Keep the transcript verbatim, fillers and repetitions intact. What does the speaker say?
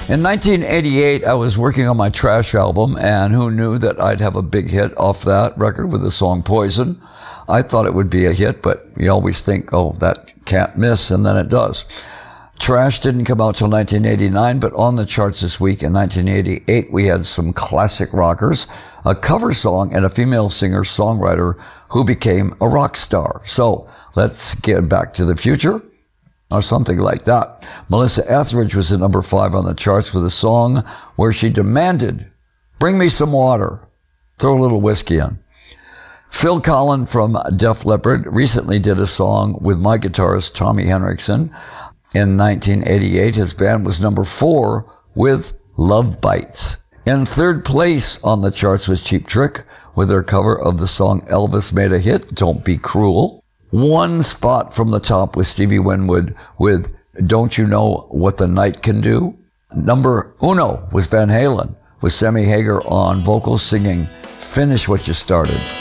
In nineteen eighty-eight, I was working on my Trash album, and who knew that I'd have a big hit off that record with the song Poison. I thought it would be a hit, but you always think, oh, that can't miss, and then it does. Trash didn't come out till nineteen eighty-nine, but on the charts this week in nineteen eighty-eight, we had some classic rockers, a cover song, and a female singer-songwriter who became a rock star. So let's get back to the future, or something like that. Melissa Etheridge was at number five on the charts with a song where she demanded, "Bring me some water, throw a little whiskey in." Phil Collen from Def Leppard recently did a song with my guitarist Tommy Henriksen. In nineteen eighty-eight, his band was number four with Love Bites. In third place on the charts was Cheap Trick with their cover of the song Elvis made a hit, Don't Be Cruel. One spot from the top was Stevie Winwood with Don't You Know What the Night Can Do. Number uno was Van Halen with Sammy Hagar on vocals singing Finish What You Started.